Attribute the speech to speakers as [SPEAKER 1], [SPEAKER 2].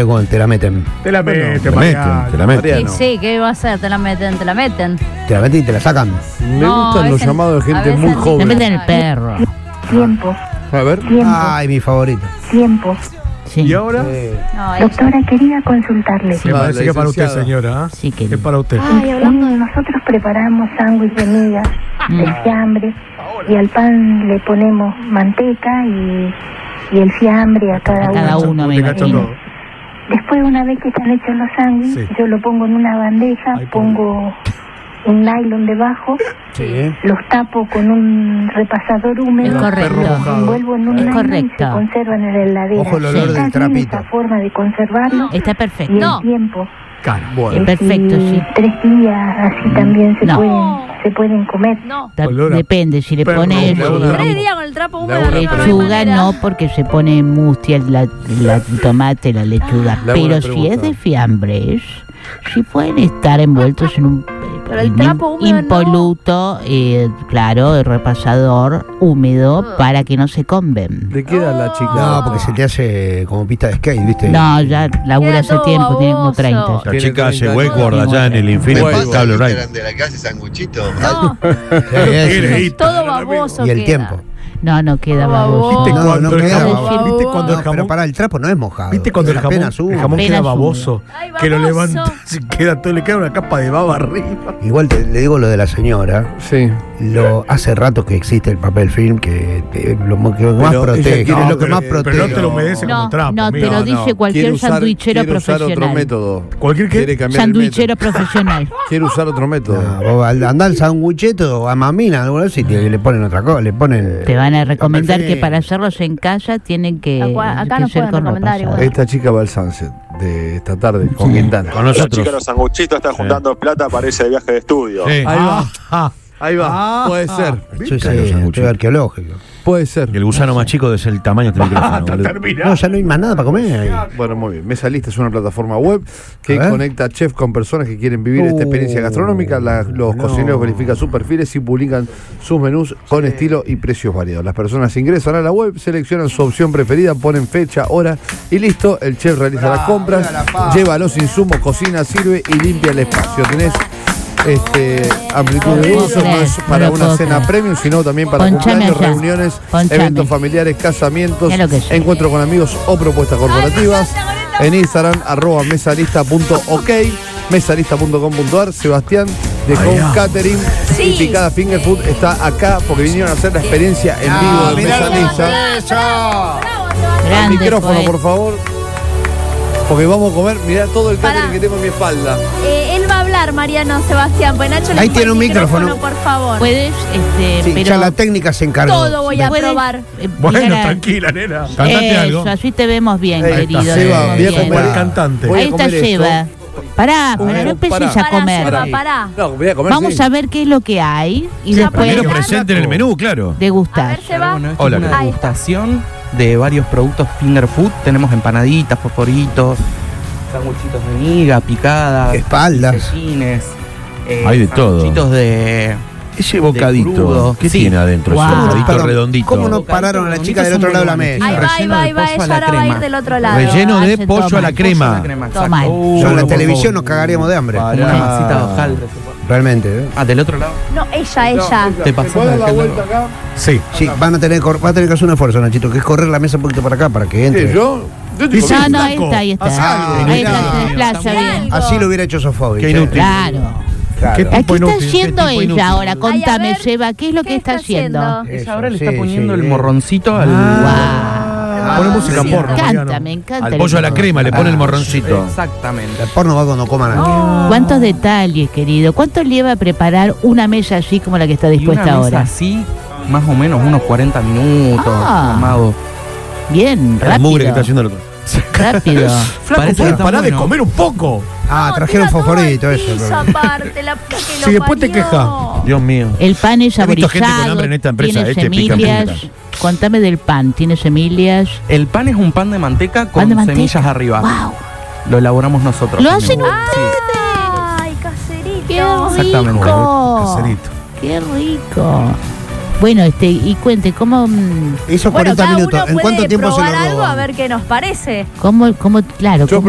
[SPEAKER 1] siempre cuando te la meten.
[SPEAKER 2] Te la meten,
[SPEAKER 3] te la meten.
[SPEAKER 4] Sí, ¿qué va a hacer? Te la meten.
[SPEAKER 1] Te la meten y te la sacan.
[SPEAKER 2] Me gustan los llamados de gente muy joven.
[SPEAKER 4] Te meten el perro.
[SPEAKER 5] Tiempo.
[SPEAKER 2] A ver.
[SPEAKER 1] Ay, mi favorito.
[SPEAKER 5] Tiempo.
[SPEAKER 4] Sí.
[SPEAKER 2] ¿Y ahora?
[SPEAKER 4] No,
[SPEAKER 5] Doctora, quería consultarle.
[SPEAKER 2] Me parece que es para usted, señora.
[SPEAKER 4] Sí,
[SPEAKER 2] es para usted.
[SPEAKER 5] Nosotros preparamos sándwich de migas de fiambre y al pan le ponemos manteca y el fiambre a cada uno.
[SPEAKER 4] me imagino.
[SPEAKER 5] Después, una vez que están hechos los sándwiches, yo lo pongo en una bandeja, pongo un nylon debajo, los tapo con un repasador húmedo,
[SPEAKER 4] Es correcto.
[SPEAKER 5] los envuelvo en un nylon y
[SPEAKER 4] correcto.
[SPEAKER 5] se conservan en la heladera.
[SPEAKER 1] Ojo el olor
[SPEAKER 5] ¿Está
[SPEAKER 1] del
[SPEAKER 5] bien
[SPEAKER 1] trapito.
[SPEAKER 5] esa forma de conservarlo?
[SPEAKER 4] Está perfecto.
[SPEAKER 5] Y el tiempo.
[SPEAKER 2] Bueno.
[SPEAKER 4] Perfecto, sí.
[SPEAKER 5] 3 días así también se pueden comer.
[SPEAKER 4] Depende, si le pones
[SPEAKER 6] 3 días con el trapo húmedo.
[SPEAKER 4] lechuga, no, porque se pone mustia el tomate, la lechuga. Pero si es de fiambres, sí pueden estar envueltos en un
[SPEAKER 6] Pero el trapo húmedo
[SPEAKER 4] impoluto, claro, el repasador húmedo para que no se comben.
[SPEAKER 2] ¿Le queda la chica?
[SPEAKER 1] No, porque se te hace como pista de skate, ¿viste?
[SPEAKER 4] No, ya labura hace
[SPEAKER 6] todo
[SPEAKER 4] tiempo, tiene como
[SPEAKER 6] baboso.
[SPEAKER 4] 30.
[SPEAKER 3] La chica hace wakeboard allá en el Infinity Cable Ride.
[SPEAKER 7] de la que hace sanguchito.
[SPEAKER 6] No, todo baboso.
[SPEAKER 1] Y el
[SPEAKER 6] queda.
[SPEAKER 1] tiempo.
[SPEAKER 4] No queda
[SPEAKER 6] Baboso.
[SPEAKER 4] baboso.
[SPEAKER 1] No, no queda baboso.
[SPEAKER 2] ¿Viste cuando el
[SPEAKER 1] No, pero
[SPEAKER 2] jamón?
[SPEAKER 1] para el trapo no es mojado.
[SPEAKER 2] ¿Viste cuando el jamón
[SPEAKER 1] apenas sube.
[SPEAKER 2] queda
[SPEAKER 4] Apenas
[SPEAKER 2] baboso?
[SPEAKER 6] Ay,
[SPEAKER 2] Que lo
[SPEAKER 6] baboso.
[SPEAKER 2] levanta y queda todo, le queda una capa de baba arriba.
[SPEAKER 1] Igual le digo lo de la señora.
[SPEAKER 2] Sí.
[SPEAKER 1] Hace rato que existe el papel film que lo que más protege.
[SPEAKER 2] quiere
[SPEAKER 1] Es lo que más protege.
[SPEAKER 2] Pero no te lo humedece como trapo.
[SPEAKER 4] No, te
[SPEAKER 2] mira.
[SPEAKER 4] lo dice cualquier sandwichero
[SPEAKER 7] quiere usar otro
[SPEAKER 4] profesional.
[SPEAKER 7] método.
[SPEAKER 2] ¿Cualquier qué?
[SPEAKER 7] Quiere cambiar el
[SPEAKER 4] Sandwichero profesional.
[SPEAKER 7] método. Quiere usar otro método.
[SPEAKER 1] No, vos andá al sangucheto a Mamina, alguna vez, y le ponen otra cosa, le ponen.
[SPEAKER 4] Te van a recomendar
[SPEAKER 1] papel
[SPEAKER 4] que
[SPEAKER 1] film.
[SPEAKER 4] para hacerlos en casa tienen que,
[SPEAKER 6] Acá
[SPEAKER 4] que
[SPEAKER 6] nos
[SPEAKER 4] ser
[SPEAKER 6] pueden
[SPEAKER 4] con
[SPEAKER 6] recomendar
[SPEAKER 4] repasado.
[SPEAKER 6] igual.
[SPEAKER 7] Esta chica va al Sunset de esta tarde con Quintana.
[SPEAKER 3] Con
[SPEAKER 8] La chica
[SPEAKER 3] nosotros.
[SPEAKER 8] de los sanguchitos está juntando plata para ese viaje de estudio.
[SPEAKER 3] Sí.
[SPEAKER 2] Ahí va. Ahí va.
[SPEAKER 7] Puede ser.
[SPEAKER 1] Eso es
[SPEAKER 3] Los sanguchitos.
[SPEAKER 1] estudio arqueológico.
[SPEAKER 7] Puede ser.
[SPEAKER 3] Y el gusano más chico es el tamaño de este micrófono, boludo.
[SPEAKER 1] No, ya no hay más nada para comer ahí.
[SPEAKER 7] Bueno, muy bien. Mesa Lista es una plataforma web que
[SPEAKER 1] A ver.
[SPEAKER 7] conecta chefs con personas que quieren vivir esta experiencia gastronómica. Los cocineros verifican sus perfiles y publican sus menús con estilo y precios variados. Las personas ingresan a la web, seleccionan su opción preferida, ponen fecha, hora y listo. El chef realiza las compras, lleva los insumos, cocina, sirve y limpia el espacio. Tenés amplitud de uso, no es para
[SPEAKER 4] No lo
[SPEAKER 7] una
[SPEAKER 4] puedo
[SPEAKER 7] cena
[SPEAKER 4] creer.
[SPEAKER 7] premium, sino también para
[SPEAKER 4] Ponchame
[SPEAKER 7] cumpleaños,
[SPEAKER 4] allá.
[SPEAKER 7] reuniones,
[SPEAKER 4] Ponchame.
[SPEAKER 7] eventos familiares, casamientos,
[SPEAKER 4] Ya lo que sé.
[SPEAKER 7] encuentro con amigos o propuestas corporativas. En Instagram, @mesalista.ok, mesalista.com.ar. Sebastián de Home Catering y Picada Finger Food está acá porque vinieron a hacer la experiencia en vivo de Mesa Lista. El
[SPEAKER 4] Grande
[SPEAKER 7] micrófono,
[SPEAKER 4] fue.
[SPEAKER 7] por favor. Porque vamos a comer, mirá todo el catering que tengo en mi espalda.
[SPEAKER 6] Él va a hablar, Mariano Sebastián. Pues Nacho le
[SPEAKER 1] Ahí
[SPEAKER 6] pone
[SPEAKER 1] tiene un
[SPEAKER 6] el
[SPEAKER 1] micrófono.
[SPEAKER 6] por favor.
[SPEAKER 4] Puedes,
[SPEAKER 1] Sí,
[SPEAKER 4] pero
[SPEAKER 1] ya la técnica se encargó.
[SPEAKER 6] Todo voy a
[SPEAKER 4] puedes,
[SPEAKER 6] probar.
[SPEAKER 2] Bueno,
[SPEAKER 4] llegar a-
[SPEAKER 2] tranquila, nena.
[SPEAKER 3] Cantate algo.
[SPEAKER 4] Eso, así te vemos bien,
[SPEAKER 7] Ahí
[SPEAKER 4] querido.
[SPEAKER 7] está,
[SPEAKER 4] te
[SPEAKER 7] Seba,
[SPEAKER 4] vemos
[SPEAKER 7] voy a
[SPEAKER 4] bien.
[SPEAKER 7] comer.
[SPEAKER 2] El cantante.
[SPEAKER 7] Voy a
[SPEAKER 4] Ahí está
[SPEAKER 7] comer esto.
[SPEAKER 4] Seba. Pará, no
[SPEAKER 7] Pará.
[SPEAKER 4] empieces a comer.
[SPEAKER 6] Seba, pará.
[SPEAKER 7] No, voy a comer.
[SPEAKER 4] Vamos
[SPEAKER 7] sí.
[SPEAKER 4] a ver qué es lo que hay y
[SPEAKER 6] Ya,
[SPEAKER 4] después
[SPEAKER 3] Primero
[SPEAKER 6] Bueno,
[SPEAKER 3] presente en el menú, claro.
[SPEAKER 6] A
[SPEAKER 4] degustar.
[SPEAKER 6] ver, Seba.
[SPEAKER 9] Bueno, esto
[SPEAKER 3] Hola,
[SPEAKER 9] es una
[SPEAKER 6] ahí está.
[SPEAKER 9] degustación de varios productos finger food. Tenemos empanaditas, fosforitos, sanguchitos de miga, picadas,
[SPEAKER 1] Espaldas.
[SPEAKER 9] cecines,
[SPEAKER 3] Hay de todo.
[SPEAKER 9] sanguchitos de...
[SPEAKER 3] Ese bocadito,
[SPEAKER 9] crudo.
[SPEAKER 3] ¿qué
[SPEAKER 9] Sí.
[SPEAKER 3] tiene adentro?
[SPEAKER 4] Wow.
[SPEAKER 3] Ese bocadito
[SPEAKER 1] Perdón,
[SPEAKER 3] redondito.
[SPEAKER 1] ¿Cómo no pararon a la chica del otro lado de la mesa?
[SPEAKER 6] Ahí va, ahí
[SPEAKER 9] Relleno
[SPEAKER 6] va,
[SPEAKER 9] de
[SPEAKER 6] ahí va.
[SPEAKER 9] pollo
[SPEAKER 6] Ella
[SPEAKER 9] a la
[SPEAKER 6] ahora va a ir
[SPEAKER 9] crema.
[SPEAKER 6] del otro lado.
[SPEAKER 3] Relleno de
[SPEAKER 4] Hacen
[SPEAKER 3] pollo a la
[SPEAKER 4] toma.
[SPEAKER 3] crema.
[SPEAKER 4] Toma.
[SPEAKER 1] Yo en la televisión nos cagaríamos de hambre.
[SPEAKER 9] Como una masita de hojaldre.
[SPEAKER 1] Realmente, ¿eh?
[SPEAKER 9] Ah, del otro lado.
[SPEAKER 6] No, ella.
[SPEAKER 9] Te pasó
[SPEAKER 7] ¿Puedo dar la
[SPEAKER 9] el
[SPEAKER 7] vuelta acá?
[SPEAKER 2] Sí.
[SPEAKER 1] Sí, va a tener que hacer un esfuerzo, Nachito, que es correr la mesa un poquito para acá para que entre.
[SPEAKER 7] ¿Qué, yo? Yo te
[SPEAKER 2] Dice-
[SPEAKER 4] No,
[SPEAKER 7] comí.
[SPEAKER 4] no, ahí está, ahí está.
[SPEAKER 2] Haz algo.
[SPEAKER 4] Ahí está,
[SPEAKER 1] Mirá.
[SPEAKER 4] se desplaza bien.
[SPEAKER 1] Así lo hubiera hecho Sofovich.
[SPEAKER 3] Qué inútil.
[SPEAKER 4] Claro.
[SPEAKER 1] Claro.
[SPEAKER 2] ¿Qué
[SPEAKER 4] ¿Qué
[SPEAKER 2] tipo
[SPEAKER 4] está
[SPEAKER 2] inútil?
[SPEAKER 4] haciendo
[SPEAKER 3] ¿Qué tipo
[SPEAKER 4] ella
[SPEAKER 3] inútil?
[SPEAKER 4] ahora?
[SPEAKER 6] Ay, a
[SPEAKER 4] Contame,
[SPEAKER 6] ver,
[SPEAKER 4] Seba, ¿qué es lo que está haciendo?
[SPEAKER 9] Ella ahora le
[SPEAKER 1] Sí,
[SPEAKER 9] está poniendo
[SPEAKER 1] sí,
[SPEAKER 9] el morroncito al...
[SPEAKER 4] Wow.
[SPEAKER 2] Pone música
[SPEAKER 4] Me
[SPEAKER 2] porno,
[SPEAKER 4] encanta,
[SPEAKER 2] Mariano.
[SPEAKER 4] me encanta.
[SPEAKER 3] Al
[SPEAKER 4] el
[SPEAKER 3] pollo a la
[SPEAKER 4] morro.
[SPEAKER 3] crema le pone el morroncito.
[SPEAKER 9] Exactamente.
[SPEAKER 1] El porno va cuando coman aquí.
[SPEAKER 4] ¿Cuántos detalles, querido? ¿Cuánto lleva a preparar una mesa así como la que está
[SPEAKER 9] Y
[SPEAKER 4] dispuesta
[SPEAKER 9] una mesa
[SPEAKER 4] ahora?
[SPEAKER 9] así, más o menos unos 40 minutos,
[SPEAKER 4] Ah.
[SPEAKER 9] amado.
[SPEAKER 4] Bien,
[SPEAKER 3] La mugre que está
[SPEAKER 4] rápido.
[SPEAKER 3] haciendo el otro.
[SPEAKER 4] Rápido.
[SPEAKER 2] Flaco,
[SPEAKER 9] Parece que
[SPEAKER 2] ¿podés
[SPEAKER 9] está
[SPEAKER 2] parar de
[SPEAKER 9] bueno.
[SPEAKER 2] comer un poco?
[SPEAKER 1] Ah, trajeron
[SPEAKER 6] tira todo
[SPEAKER 1] fosforito,
[SPEAKER 6] al
[SPEAKER 1] eso.
[SPEAKER 6] piso aparte, la puta que lo
[SPEAKER 2] Si después te
[SPEAKER 6] parió.
[SPEAKER 2] quejas.
[SPEAKER 3] Dios mío.
[SPEAKER 4] El pan es
[SPEAKER 3] He visto gente con
[SPEAKER 4] saborizado,
[SPEAKER 3] hambre en esta empresa,
[SPEAKER 4] tiene
[SPEAKER 3] este pica
[SPEAKER 4] semillas.
[SPEAKER 3] punta.
[SPEAKER 4] Contame del pan, ¿tiene semillas?
[SPEAKER 9] El pan es un pan de manteca con
[SPEAKER 4] Pan de manteca.
[SPEAKER 9] semillas arriba.
[SPEAKER 4] ¡Wow!
[SPEAKER 9] Lo elaboramos nosotros.
[SPEAKER 4] ¿Lo
[SPEAKER 9] también.
[SPEAKER 4] hacen
[SPEAKER 6] Ay, caserito.
[SPEAKER 4] ¡Qué
[SPEAKER 9] Exactamente.
[SPEAKER 4] rico!
[SPEAKER 2] Caserito.
[SPEAKER 4] ¡Qué rico! Bueno, y cuente, ¿cómo,
[SPEAKER 1] Esos
[SPEAKER 6] Bueno,
[SPEAKER 1] 40
[SPEAKER 6] cada
[SPEAKER 1] minutos,
[SPEAKER 6] uno
[SPEAKER 1] ¿en cuánto
[SPEAKER 6] puede
[SPEAKER 1] tiempo se
[SPEAKER 6] probar
[SPEAKER 1] lo
[SPEAKER 6] algo a
[SPEAKER 1] roban?
[SPEAKER 6] ver qué nos parece.
[SPEAKER 4] claro,
[SPEAKER 7] Yo
[SPEAKER 4] cómo